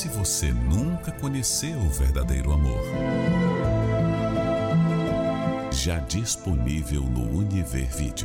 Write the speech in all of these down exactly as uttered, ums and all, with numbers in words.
se você nunca conheceu o verdadeiro amor? Já disponível no Univer Vídeo.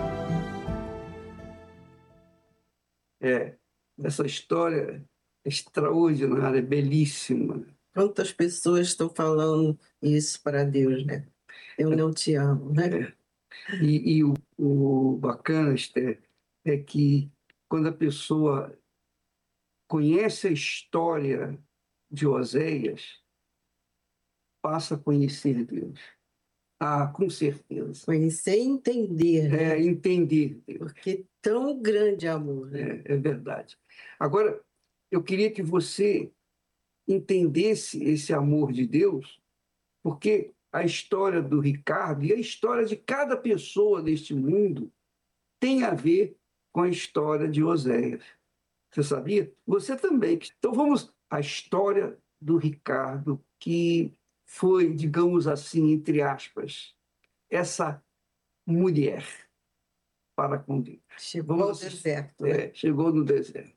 É, essa história é extraordinária, é belíssima. Quantas pessoas estão falando isso para Deus, né? Eu não te amo, né? É. E, e o, o bacana, Esther, é que quando a pessoa conhece a história de Oséias, passa a conhecer Deus. Ah, com certeza. Conhecer e entender, né? É, entender Deus. Porque tão grande amor, né? É, é verdade. Agora, eu queria que você entendesse esse amor de Deus, porque a história do Ricardo e a história de cada pessoa neste mundo tem a ver com a história de Oséias. Você sabia? Você também. Então vamos à história do Ricardo, que foi, digamos assim, entre aspas, essa mulher para com Deus. Chegou Vamos, ao deserto, né? É, chegou no deserto.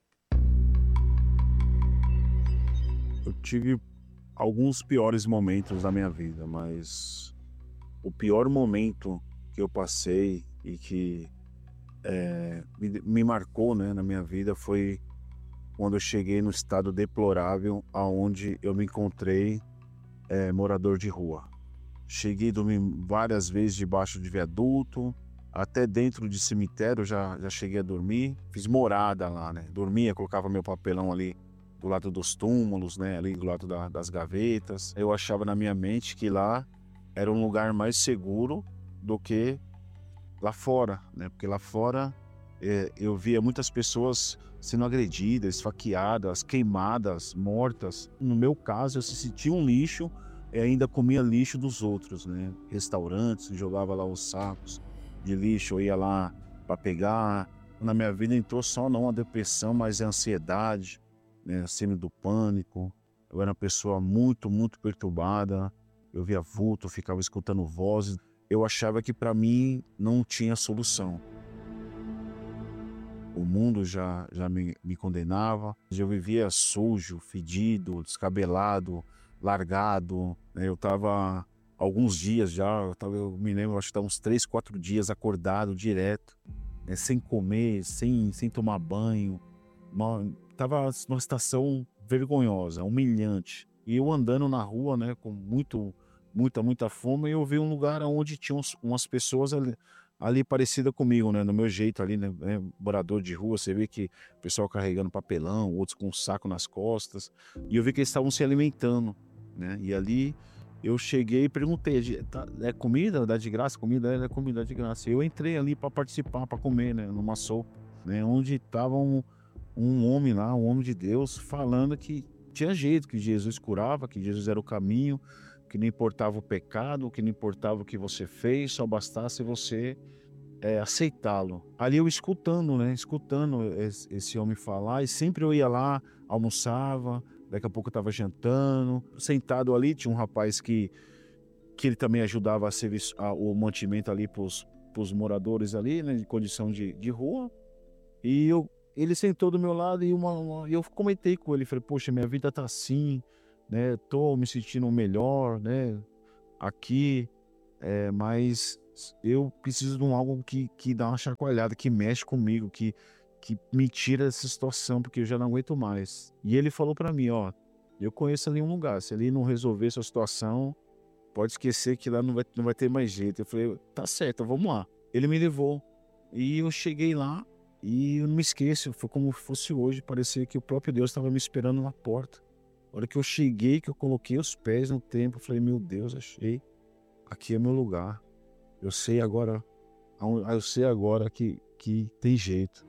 Eu tive alguns piores momentos da minha vida, mas o pior momento que eu passei e que é, me, me marcou, né, na minha vida foi quando eu cheguei no estado deplorável aonde eu me encontrei é, morador de rua. Cheguei a dormir várias vezes debaixo de viaduto, até dentro de cemitério já, já cheguei a dormir. Fiz morada lá, né? Dormia, colocava meu papelão ali do lado dos túmulos, né? Ali do lado da, das gavetas. Eu achava na minha mente que lá era um lugar mais seguro do que lá fora, né? Porque lá fora é, eu via muitas pessoas sendo agredidas, esfaqueadas, queimadas, mortas. No meu caso, eu se sentia um lixo e ainda comia lixo dos outros, né? Restaurantes, jogava lá os sacos de lixo, eu ia lá para pegar. Na minha vida entrou só não a depressão, mas a ansiedade, né? Síndrome do pânico. Eu era uma pessoa muito, muito perturbada. Eu via vulto, ficava escutando vozes. Eu achava que para mim não tinha solução. O mundo já, já me, me condenava. Eu vivia sujo, fedido, descabelado, largado. Eu estava alguns dias já, eu, tava, eu me lembro, acho que estava uns três, quatro dias acordado direto, né, sem comer, sem, sem tomar banho. Estava numa situação vergonhosa, humilhante. E eu andando na rua, né, com muito, muita, muita fome, e eu vi um lugar onde tinha uns, umas pessoas ali, ali parecida comigo, né, no meu jeito ali, né, morador de rua. Você vê que o pessoal carregando papelão, outros com um saco nas costas, e eu vi que eles estavam se alimentando, né, e ali eu cheguei e perguntei, tá, é comida? Dá de graça? Comida? É comida de graça. Eu entrei ali para participar, para comer, né, numa sopa, né, onde estava um, um homem lá, um homem de Deus, falando que tinha jeito, que Jesus curava, que Jesus era o caminho, que não importava o pecado, que não importava o que você fez, só bastasse você é, aceitá-lo. Ali eu escutando, né, escutando esse, esse homem falar, e sempre eu ia lá, almoçava, daqui a pouco eu estava jantando, sentado ali, tinha um rapaz que, que ele também ajudava a serviço, a, o mantimento ali para os moradores ali, né, de condição de, de rua, e eu, ele sentou do meu lado e uma, uma, eu comentei com ele, falei, poxa, minha vida tá assim, né, tô me sentindo melhor, né, aqui, é, mas eu preciso de um algo que, que dá uma chacoalhada, que mexe comigo, que, que me tira dessa situação, porque eu já não aguento mais. E ele falou pra mim, ó, eu conheço ali um lugar, se ele não resolver essa situação, pode esquecer que lá não vai, não vai ter mais jeito. Eu falei, tá certo, vamos lá. Ele me levou, e eu cheguei lá, e eu não me esqueço, foi como se fosse hoje, parecia que o próprio Deus estava me esperando na porta. A hora que eu cheguei, que eu coloquei os pés no templo, eu falei, meu Deus, achei, aqui é meu lugar. Eu sei agora, eu sei agora que, que tem jeito.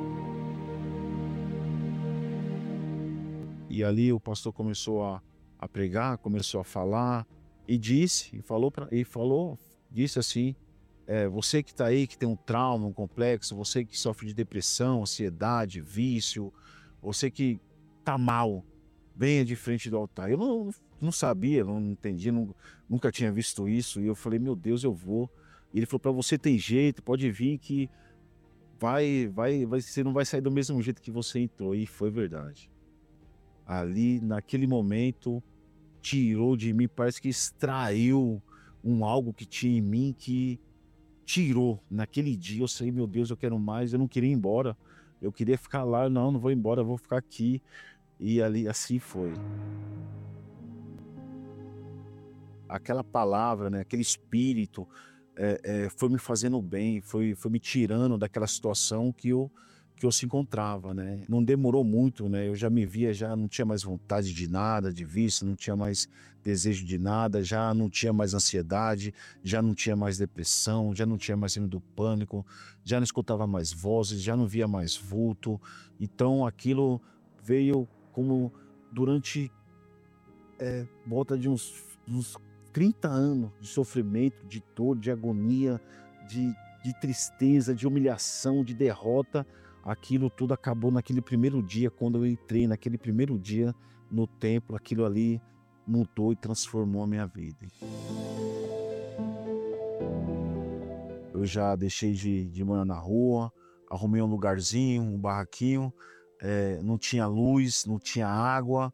E ali o pastor começou a, a pregar, começou a falar, e disse, e falou, pra, e falou, disse assim, é, você que está aí, que tem um trauma, um complexo, você que sofre de depressão, ansiedade, vício, você que está mal, venha de frente do altar. Eu não, não sabia, não entendia, não, nunca tinha visto isso, e eu falei, meu Deus, eu vou. E ele falou, para você tem jeito, pode vir que vai, vai, vai, você não vai sair do mesmo jeito que você entrou. E foi verdade. Ali, naquele momento, tirou de mim, parece que extraiu um algo que tinha em mim, que tirou. Naquele dia eu sei, meu Deus, eu quero mais, eu não queria ir embora, eu queria ficar lá, não, não vou embora, eu vou ficar aqui. E ali, assim foi. Aquela palavra, né, aquele espírito, é, é, foi me fazendo bem, foi, foi me tirando daquela situação que eu, que eu se encontrava, né? Não demorou muito, né? Eu já me via, já não tinha mais vontade de nada, de vício, não tinha mais desejo de nada, já não tinha mais ansiedade, já não tinha mais depressão, já não tinha mais síndrome do pânico, já não escutava mais vozes, já não via mais vulto. Então aquilo veio como durante é, volta de uns, uns trinta anos de sofrimento, de dor, de agonia, de, de tristeza, de humilhação, de derrota. Aquilo tudo acabou naquele primeiro dia, quando eu entrei naquele primeiro dia no templo. Aquilo ali mudou e transformou a minha vida. Eu já deixei de, de morar na rua, arrumei um lugarzinho, um barraquinho, é, não tinha luz, não tinha água,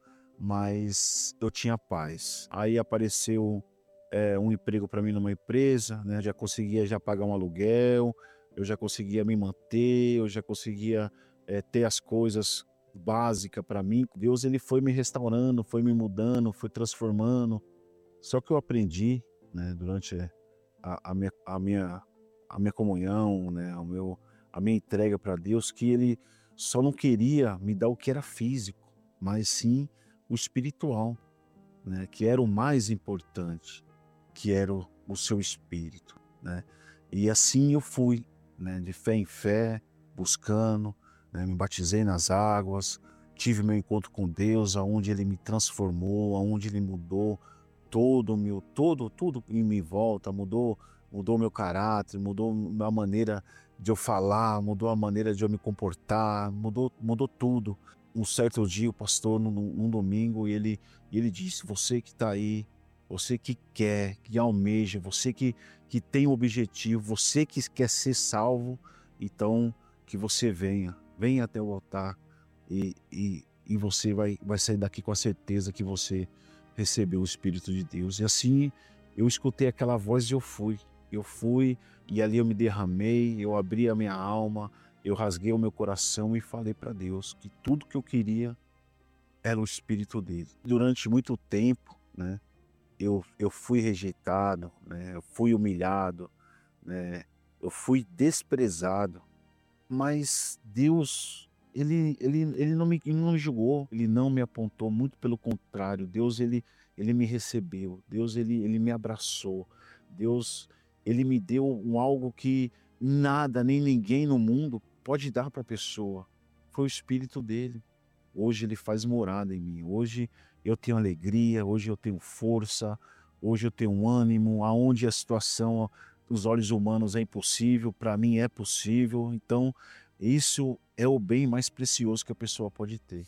mas eu tinha paz. Aí apareceu é, um emprego para mim numa empresa, né? Já conseguia já pagar um aluguel, eu já conseguia me manter, eu já conseguia é, ter as coisas básicas para mim. Deus, ele foi me restaurando, foi me mudando, foi transformando. Só que eu aprendi, né, durante a, a, minha, a, minha, a minha comunhão, né, o meu, a minha entrega para Deus, que ele só não queria me dar o que era físico, mas sim o espiritual, né, que era o mais importante, que era o, o seu espírito, né? E assim eu fui, né, de fé em fé, buscando, né, me batizei nas águas, tive meu encontro com Deus, aonde ele me transformou, aonde ele mudou todo meu, todo, tudo em minha volta, mudou, mudou meu caráter, mudou a maneira de eu falar, mudou a maneira de eu me comportar, mudou, mudou tudo. Um certo dia o pastor, num, num domingo, ele, ele disse: você que está aí, você que quer, que almeja, você que, que tem um objetivo, você que quer ser salvo, então que você venha, venha até o altar e, e, e você vai, vai sair daqui com a certeza que você recebeu o Espírito de Deus. E assim eu escutei aquela voz e eu fui, eu fui e ali eu me derramei, eu abri a minha alma, eu rasguei o meu coração e falei para Deus que tudo que eu queria era o Espírito dele. Durante muito tempo, né, eu, eu fui rejeitado, né, eu fui humilhado, né, eu fui desprezado, mas Deus, ele, ele, ele, não me, ele não me julgou, ele não me apontou, muito pelo contrário. Deus, ele, ele me recebeu, Deus, ele, ele me abraçou, Deus, ele me deu um algo que nada, nem ninguém no mundo pode dar para a pessoa. Foi o Espírito dele. Hoje ele faz morada em mim. Hoje eu tenho alegria, hoje eu tenho força, hoje eu tenho um ânimo. Aonde a situação dos olhos humanos é impossível, para mim é possível. Então isso é o bem mais precioso que a pessoa pode ter.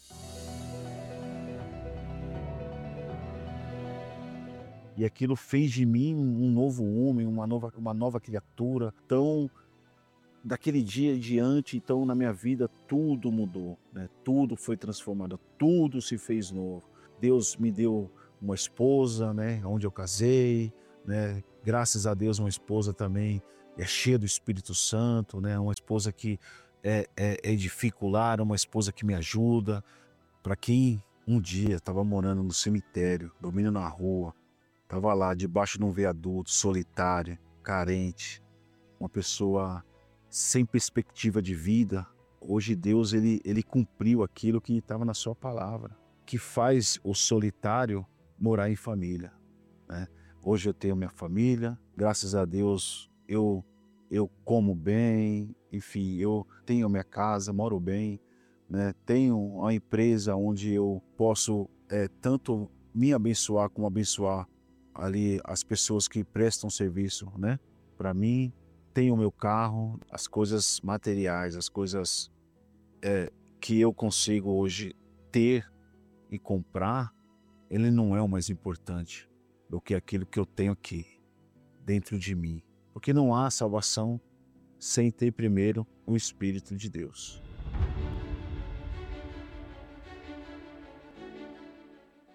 E aquilo fez de mim um novo homem, uma nova, uma nova criatura. Então, daquele dia em diante, então, na minha vida, tudo mudou, né? Tudo foi transformado, tudo se fez novo. Deus me deu uma esposa, né? Onde eu casei, né? Graças a Deus, uma esposa também é cheia do Espírito Santo, né? Uma esposa que é, é, edifica o lar, uma esposa que me ajuda. Para quem um dia estava morando no cemitério, dormindo na rua, estava lá debaixo de um viaduto, solitária, carente, uma pessoa sem perspectiva de vida, hoje Deus ele, ele cumpriu aquilo que estava na sua palavra, que faz o solitário morar em família, né? Hoje eu tenho minha família, graças a Deus eu, eu como bem, enfim, eu tenho minha casa, moro bem, né? Tenho uma empresa onde eu posso é, tanto me abençoar como abençoar ali as pessoas que prestam serviço, né, para mim. Tenho o meu carro, as coisas materiais, as coisas é, que eu consigo hoje ter e comprar, ele não é o mais importante do que aquilo que eu tenho aqui dentro de mim, porque não há salvação sem ter primeiro o Espírito de Deus.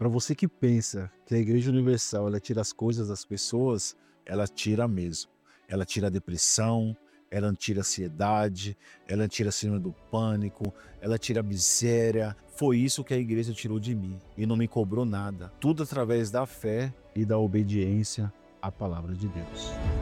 Para você que pensa que a Igreja Universal ela tira as coisas das pessoas, ela tira mesmo. Ela tira a depressão, ela tira a ansiedade, ela tira a síndrome do pânico, ela tira a miséria. Foi isso que a igreja tirou de mim e não me cobrou nada. Tudo através da fé e da obediência à palavra de Deus.